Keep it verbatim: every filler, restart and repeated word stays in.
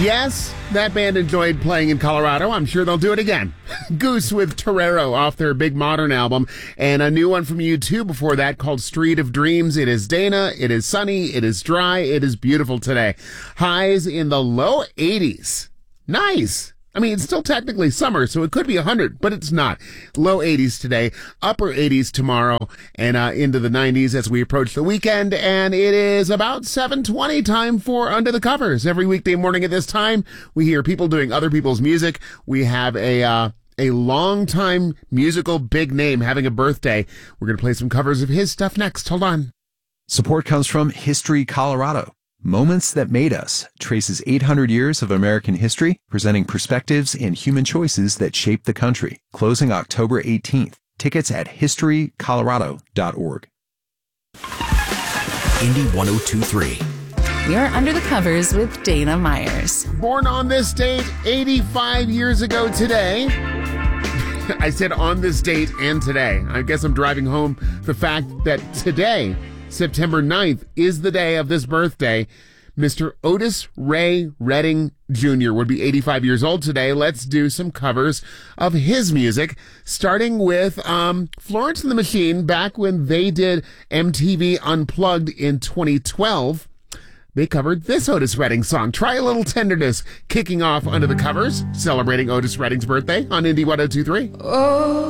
Yes, that band enjoyed playing in Colorado. I'm sure they'll do it again. Goose with Torero off their Big Modern album, and a new one from U two before that called Street of Dreams. It is Dana, it is sunny, it is dry, it is beautiful today. Highs in the low eighties. Nice. I mean, it's still technically summer, so it could be one hundred, but it's not. Low eighties today, upper eighties tomorrow, and uh, into the nineties as we approach the weekend. And it is about seven twenty, time for Under the Covers. Every weekday morning at this time, we hear people doing other people's music. We have a uh, a long-time musical big name having a birthday. We're going to play some covers of his stuff next. Hold on. Support comes from History Colorado. Moments That Made Us traces eight hundred years of American history, presenting perspectives and human choices that shaped the country. Closing October eighteenth. Tickets at history colorado dot org. Indy one oh two point three. You're Under the Covers with Dana Myers. Born on this date eighty-five years ago today. I said on this date and today. I guess I'm driving home the fact that today, September ninth, is the day of this birthday. Mister Otis Ray Redding Junior would be eighty-five years old today. Let's do some covers of his music, starting with um, Florence and the Machine. Back when they did M T V Unplugged in twenty twelve, they covered this Otis Redding song, Try a Little Tenderness, kicking off Under the Covers, celebrating Otis Redding's birthday on Indy one oh two point three. Oh.